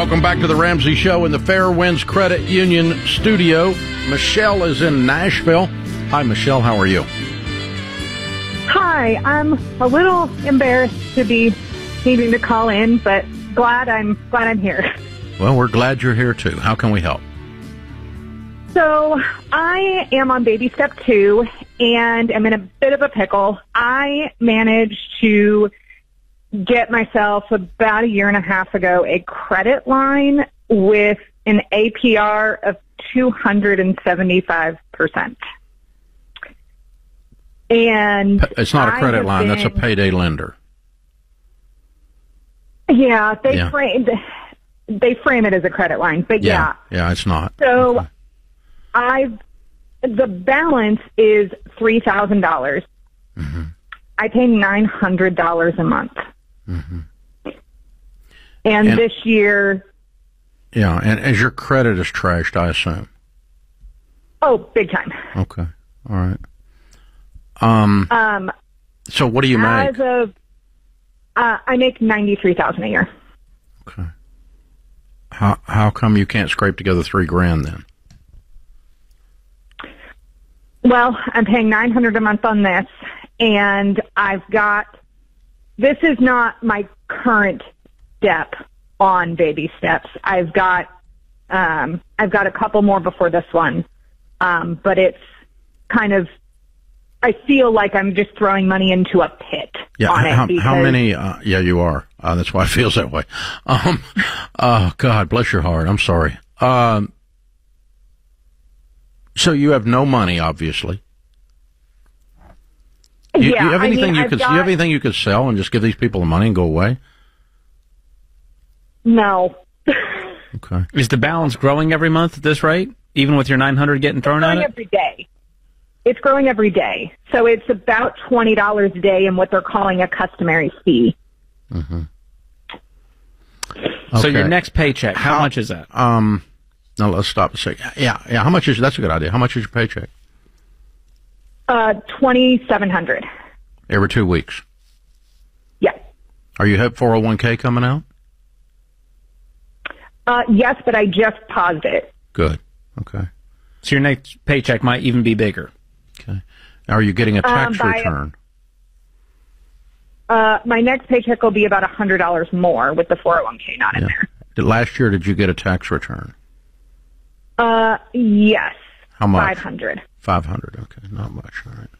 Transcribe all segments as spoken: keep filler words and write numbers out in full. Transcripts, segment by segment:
Welcome back to the Ramsey Show in the Fairwinds Credit Union studio. Michelle is in Nashville. Hi, Michelle. How are you? Hi. I'm a little embarrassed to be needing to call in, but glad I'm glad I'm here. Well, we're glad you're here too. How can we help? So I am on baby step two, and I'm in a bit of a pickle. I managed to get myself about a year and a half ago a credit line with an A P R of two hundred seventy-five percent. And it's not a credit I have line. been, That's a payday lender. Yeah, they Yeah. frame they frame it as a credit line, but yeah, Yeah, yeah it's not. So Okay. I've the balance is three thousand dollars. Mm-hmm. I pay nine hundred dollars a month, Mm-hmm. and, And- this year, Yeah, and as your credit is trashed, I assume. oh, big time. Okay, all right. Um. Um, So what do you make? as of uh, I make ninety three thousand a year. Okay. How how come you can't scrape together three grand then? Well, I'm paying nine hundred a month on this, and I've got. This is not my current step on baby steps. I've got, um, I've got a couple more before this one, um, but it's kind of. I feel like I'm just throwing money into a pit Yeah. on it. How, because, how many? Uh, yeah, you are. Uh, that's why it feels that way. Um. Oh God, bless your heart. I'm sorry. Um. So you have no money, obviously. You, yeah, you have I anything mean, you I've could? got, You have anything you could sell and just give these people the money and go away? No. Okay. Is the balance growing every month at this rate, even with your nine hundred getting thrown It's at growing it? every day. It's growing every day. So it's about twenty dollars a day in what they're calling a customary fee. Mm-hmm. So Okay. your next paycheck, how, How- much is that? Um. No, let's stop a second. Yeah, yeah. How much is? That's a good idea. How much is your paycheck? Uh, twenty-seven hundred. Every two weeks. Yeah. Are you have four oh one k coming out? Uh, yes, but I just paused it. Good. Okay. So your next paycheck might even be bigger. Okay. Are you getting a tax Um, by- return? Uh, my next paycheck will be about one hundred dollars more with the four oh one k not in Yeah. there. Did, last year, did you get a tax return? Uh, yes. How much? five hundred. Five hundred. Okay, not much. All right.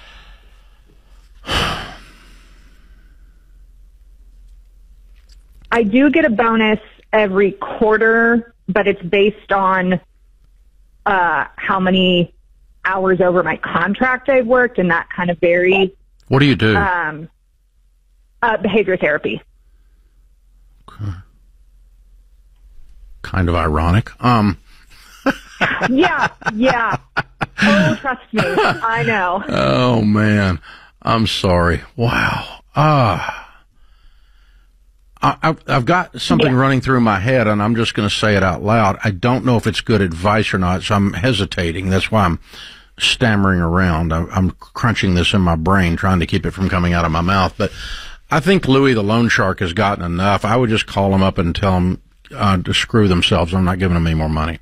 I do get a bonus every quarter, but it's based on uh, how many hours over my contract I've worked, and that kind of varies. What do you do? Um, uh, behavior therapy. Okay. Kind of ironic. Um. Yeah, yeah. Oh, trust me, I know. Oh man, I'm sorry. Wow. Ah. I, I've, I've got something Yeah. running through my head, and I'm just going to say it out loud. I don't know if it's good advice or not, so I'm hesitating. That's why I'm stammering around. I'm, I'm crunching this in my brain, trying to keep it from coming out of my mouth. But I think Louis the Loan Shark has gotten enough. I would just call him up and tell him uh, to screw themselves. I'm not giving them any more money.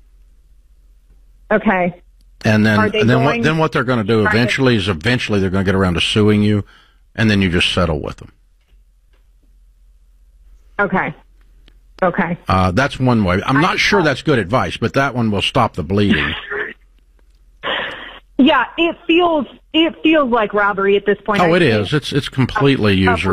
Okay. And then, Are they and then what? going- Then what they're going to do Private- eventually is eventually they're going to get around to suing you, and then you just settle with them. Okay. Okay. Uh, that's one way. I'm not sure that's good advice, but that one will stop the bleeding. Yeah, it feels it feels like robbery at this point. Oh, I it think- is. It's it's completely user